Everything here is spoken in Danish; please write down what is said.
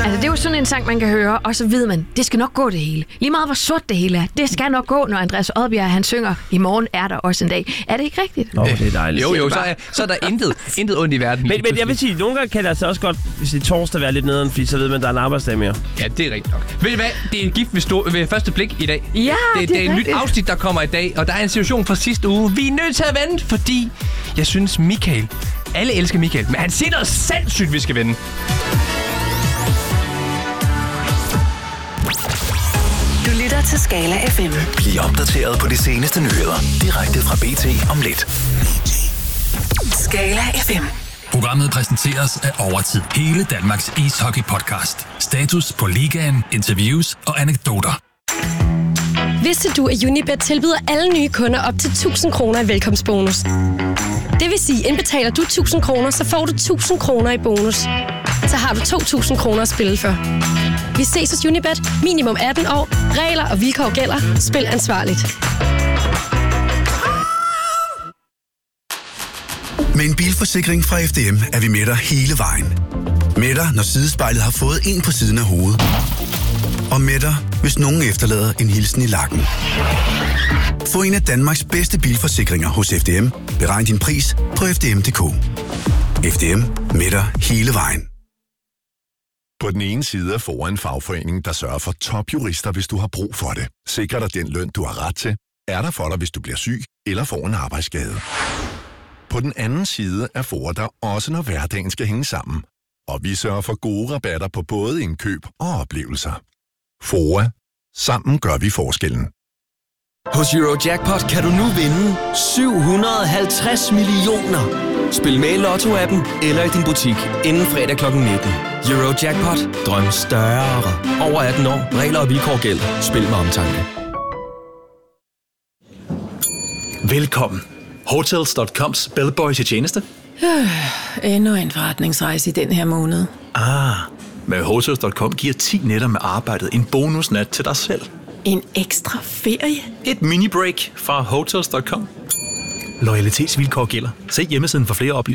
Altså, det er jo sådan en sang, man kan høre, og så ved man, det skal nok gå det hele. Lige meget hvor sort det hele er, det skal nok gå, når Andreas Odbjerg, han synger, i morgen er der også en dag. Er det ikke rigtigt? Det er dejligt. Jo, så er der intet ondt i verden. Men jeg vil sige, nogle gange kan det altså også godt, hvis det er torsdag, være lidt nederen, fordi så ved man, at der er en arbejdsdag mere. Ja, det er rigtigt nok. Ved du hvad? Det er en gift ved første blik i dag. Ja, det er en nyt afsnit, der kommer i dag, og der er en situation fra sidste uge. Vi er nødt til at vende, fordi jeg synes, Michael... Alle elsker Michael, men han siger noget sindssygt, vi skal vende. Du lytter til Skala FM. Bliv opdateret på de seneste nyheder direkte fra BT om lidt. Skala FM. Programmet præsenteres af Overtid. Hele Danmarks ishockey-podcast. Status på ligaen, interviews og anekdoter. Vidste du, at Unibet tilbyder alle nye kunder op til 1.000 kroner i velkomstbonus? Det vil sige, indbetaler du 1.000 kroner, så får du 1.000 kroner i bonus. Så har du 2.000 kroner at spille for. Vi ses hos Unibet. Minimum 18 år. Regler og vilkår gælder. Spil ansvarligt. Med en bilforsikring fra FDM er vi med dig hele vejen. Med dig, når sidespejlet har fået en på siden af hovedet. Og med dig, hvis nogen efterlader en hilsen i lakken. Få en af Danmarks bedste bilforsikringer hos FDM. Beregn din pris på FDM.dk. FDM med dig hele vejen. På den ene side er FOA en fagforening, der sørger for topjurister, hvis du har brug for det. Sikrer dig den løn, du har ret til. Er der for dig, hvis du bliver syg eller får en arbejdsskade. På den anden side er FOA der også, når hverdagen skal hænge sammen. Og vi sørger for gode rabatter på både indkøb og oplevelser. FOA. Sammen gør vi forskellen. Hos Eurojackpot kan du nu vinde 750 millioner. Spil med i Lotto-appen eller i din butik inden fredag kl. 19. Eurojackpot. Drøm større. Over 18 år. Regler og vilkår gælder. Spil med omtanke. Velkommen. Hotels.coms bellboy til tjeneste. Endnu en forretningsrejse i den her måned. Med Hotels.com giver 10 nætter med arbejdet en bonusnat til dig selv. En ekstra ferie? Et mini-break fra Hotels.com. Loyalitetsvilkår gælder. Se hjemmesiden for flere oplysninger.